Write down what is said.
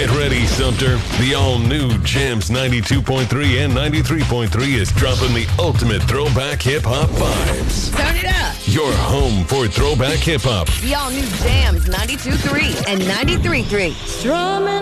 Get ready, Sumter. The all-new Jams 92.3 and 93.3 is dropping the ultimate throwback hip-hop vibes. Turn it up. Your home for throwback hip-hop. The all-new Jams 92.3 and 93.3. Strumming